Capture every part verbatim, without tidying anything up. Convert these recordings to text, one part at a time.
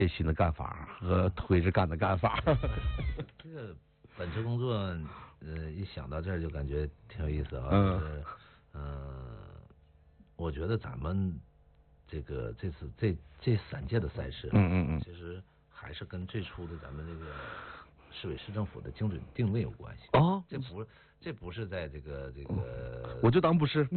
些新的干法和推着干的干法。 这个本职工作，呃，一想到这儿就感觉挺有意思啊。 嗯。 就是，呃，我觉得咱们这个这次这这三届的赛事， 嗯嗯嗯， 其实还是跟最初的咱们这个市委市政府的精准定位有关系。 哦， 这不这不是在这个这个， 我就当不是。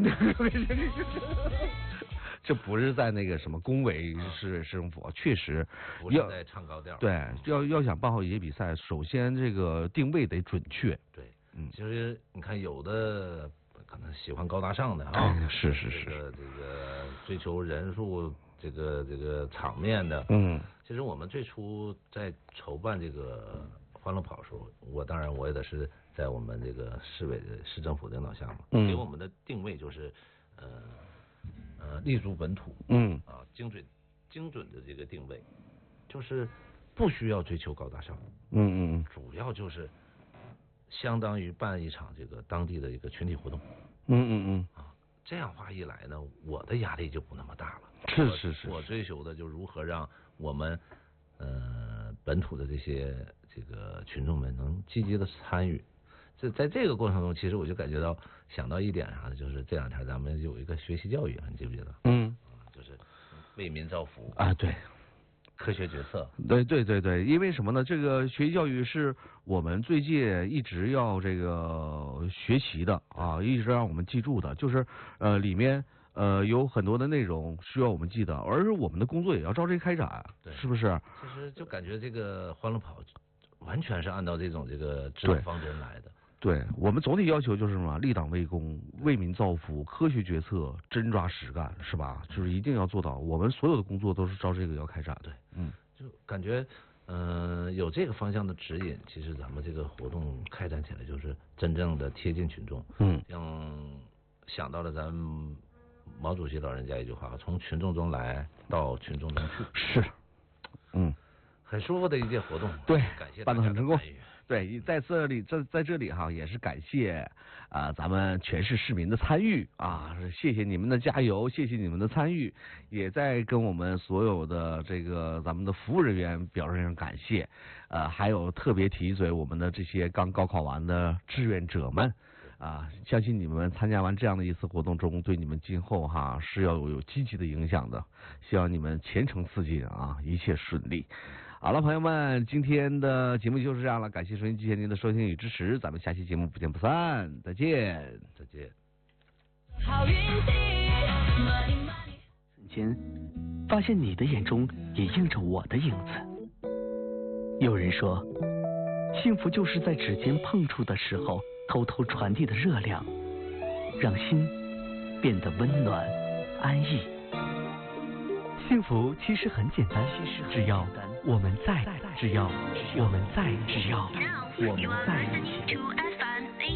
这不是在那个什么工委市市政府，确实不是在唱高调。 对，要要想办好一些比赛，首先这个定位得准确。 对，嗯，其实你看有的可能喜欢高大上的啊， 哎、是是是， 这个这个追求人数，这个这个场面的， 嗯， 其实我们最初在筹办这个欢乐跑的时候，我当然我也得是在我们这个市委的市政府领导下嘛， 嗯， 给我们的定位就是呃。呃，立足本土， 嗯啊，精准精准的这个定位，就是不需要追求高大上， 嗯嗯， 主要就是相当于办一场这个当地的一个群体活动， 嗯嗯嗯， 啊，这样话一来呢，我的压力就不那么大了。 是是是， 我追求的就如何让我们呃本土的这些这个群众们能积极的参与。这在这个过程中，其实我就感觉到想到一点啊，就是这两天咱们有一个学习教育，你记不记得？ 嗯， 就是为民造福啊，对， 科学决策。 对对对对，因为什么呢？这个学习教育是我们最近一直要这个学习的啊，一直让我们记住的，就是呃里面呃有很多的内容需要我们记得，而我们的工作也要照这个开展， 对， 是不是？ 其实就感觉这个欢乐跑完全是按照这种这个指导方针来的。 对，我们总体要求就是什么？立党为公，为民造福，科学决策，真抓实干，是吧？就是一定要做到。我们所有的工作都是照这个要开展。 对， 嗯， 就感觉嗯、呃、有这个方向的指引，其实咱们这个活动开展起来就是真正的贴近群众。 嗯， 像想到了咱们毛主席老人家一句话：从群众中来到群众中去。 是，嗯， 很舒服的一届活动。 对， 感谢办得很成功。 参与。 对，在这里，在在这里哈，也是感谢啊、呃、咱们全市市民的参与啊，谢谢你们的加油，谢谢你们的参与，也在跟我们所有的这个咱们的服务人员表示上感谢，呃，还有特别提一嘴我们的这些刚高考完的志愿者们啊，相信你们参加完这样的一次活动中，对你们今后哈是要有有积极的影响的，希望你们前程似锦啊，一切顺利。好了，朋友们，今天的节目就是这样了，感谢收音机前您的收听与支持，咱们下期节目不见不散，再见， 再见。 好运气， 瞬间发现你的眼中也映着我的影子。有人说，幸福就是在指尖碰触的时候，偷偷传递的热量，让心变得温暖安逸。幸福其实很简单，只要我们在，只要我们在，只要我们在一起。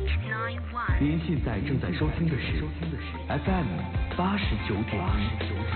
您现在正在收听的是 F M 八十九点一。